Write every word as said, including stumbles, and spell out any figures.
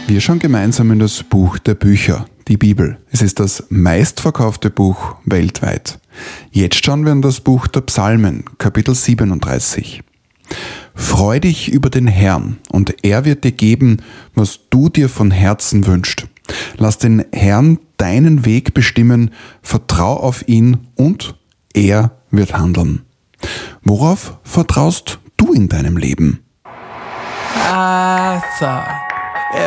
Wir schauen gemeinsam in das Buch der Bücher, die Bibel. Es ist das meistverkaufte Buch weltweit. Jetzt schauen wir in das Buch der Psalmen, Kapitel siebenunddreißig. Freu dich über den Herrn, und er wird dir geben, was du dir von Herzen wünschst. Lass den Herrn deinen Weg bestimmen, vertrau auf ihn und er wird handeln. Worauf vertraust du in deinem Leben? I thought